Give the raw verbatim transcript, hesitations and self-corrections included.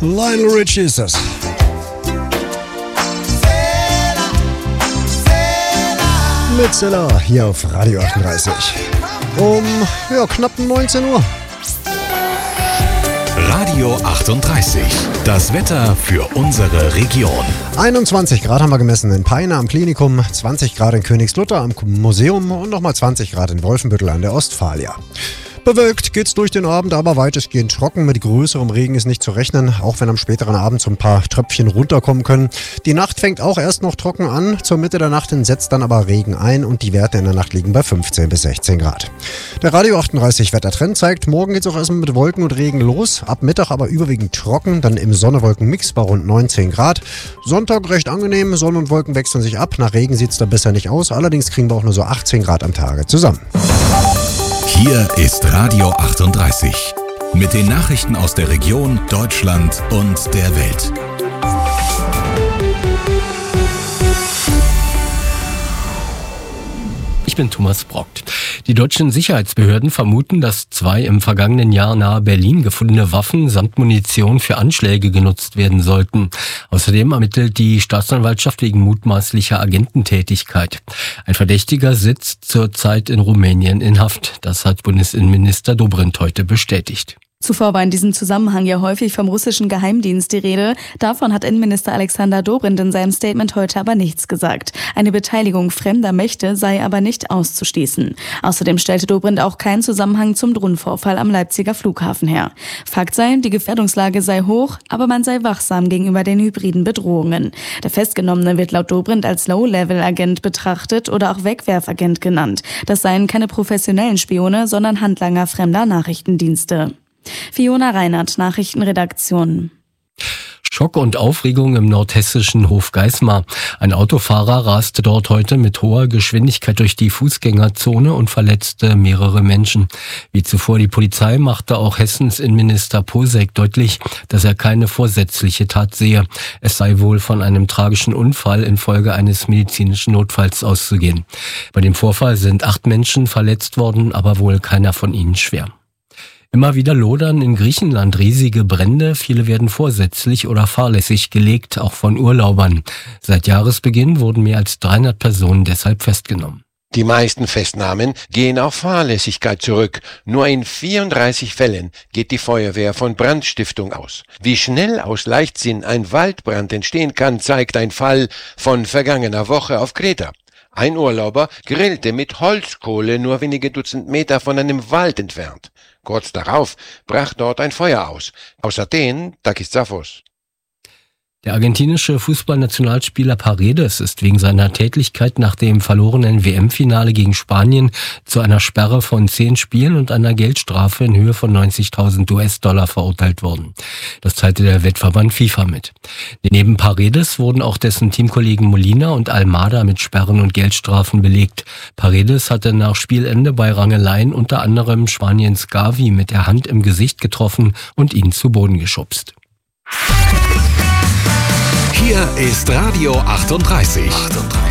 Lionel Richie ist das. Mit Zilla hier auf Radio achtunddreißig. Um ja, knapp neunzehn Uhr. Radio achtunddreißig. Das Wetter für unsere Region. einundzwanzig Grad haben wir gemessen in Peine am Klinikum, zwanzig Grad in Königslutter am Museum und nochmal zwanzig Grad in Wolfenbüttel an der Ostfalia. Bewölkt geht's durch den Abend, aber weitestgehend trocken. Mit größerem Regen ist nicht zu rechnen, auch wenn am späteren Abend so ein paar Tröpfchen runterkommen können. Die Nacht fängt auch erst noch trocken an, zur Mitte der Nacht hin setzt dann aber Regen ein und die Werte in der Nacht liegen bei fünfzehn bis sechzehn Grad. Der Radio achtunddreißig Wettertrend zeigt, morgen geht's auch erstmal mit Wolken und Regen los, ab Mittag aber überwiegend trocken, dann im Sonne-Wolken-Mix bei rund neunzehn Grad. Sonntag recht angenehm, Sonne und Wolken wechseln sich ab, nach Regen sieht's da besser nicht aus, allerdings kriegen wir auch nur so achtzehn Grad am Tage zusammen. Hier ist Radio achtunddreißig mit den Nachrichten aus der Region, Deutschland und der Welt. Ich bin Thomas Brockt. Die deutschen Sicherheitsbehörden vermuten, dass zwei im vergangenen Jahr nahe Berlin gefundene Waffen samt Munition für Anschläge genutzt werden sollten. Außerdem ermittelt die Staatsanwaltschaft wegen mutmaßlicher Agententätigkeit. Ein Verdächtiger sitzt zurzeit in Rumänien in Haft. Das hat Bundesinnenminister Dobrindt heute bestätigt. Zuvor war in diesem Zusammenhang ja häufig vom russischen Geheimdienst die Rede. Davon hat Innenminister Alexander Dobrindt in seinem Statement heute aber nichts gesagt. Eine Beteiligung fremder Mächte sei aber nicht auszuschließen. Außerdem stellte Dobrindt auch keinen Zusammenhang zum Drohnenvorfall am Leipziger Flughafen her. Fakt sei, die Gefährdungslage sei hoch, aber man sei wachsam gegenüber den hybriden Bedrohungen. Der Festgenommene wird laut Dobrindt als Low-Level-Agent betrachtet oder auch Wegwerfagent genannt. Das seien keine professionellen Spione, sondern Handlanger fremder Nachrichtendienste. Fiona Reinhardt, Nachrichtenredaktion. Schock und Aufregung im nordhessischen Hofgeismar. Ein Autofahrer raste dort heute mit hoher Geschwindigkeit durch die Fußgängerzone und verletzte mehrere Menschen. Wie zuvor die Polizei machte auch Hessens Innenminister Posek deutlich, dass er keine vorsätzliche Tat sehe. Es sei wohl von einem tragischen Unfall infolge eines medizinischen Notfalls auszugehen. Bei dem Vorfall sind acht Menschen verletzt worden, aber wohl keiner von ihnen schwer. Immer wieder lodern in Griechenland riesige Brände. Viele werden vorsätzlich oder fahrlässig gelegt, auch von Urlaubern. Seit Jahresbeginn wurden mehr als dreihundert Personen deshalb festgenommen. Die meisten Festnahmen gehen auf Fahrlässigkeit zurück. Nur in vierunddreißig Fällen geht die Feuerwehr von Brandstiftung aus. Wie schnell aus Leichtsinn ein Waldbrand entstehen kann, zeigt ein Fall von vergangener Woche auf Kreta. Ein Urlauber grillte mit Holzkohle nur wenige Dutzend Meter von einem Wald entfernt. Kurz darauf brach dort ein Feuer aus. Aus Athen, Takis Zaphos. Der argentinische Fußballnationalspieler Paredes ist wegen seiner Tätlichkeit nach dem verlorenen W M-Finale gegen Spanien zu einer Sperre von zehn Spielen und einer Geldstrafe in Höhe von neunzigtausend US-Dollar verurteilt worden. Das teilte der Wettverband FIFA mit. Neben Paredes wurden auch dessen Teamkollegen Molina und Almada mit Sperren und Geldstrafen belegt. Paredes hatte nach Spielende bei Rangeleien unter anderem Spaniens Gavi mit der Hand im Gesicht getroffen und ihn zu Boden geschubst. Hier ist Radio achtunddreißig. achtunddreißig.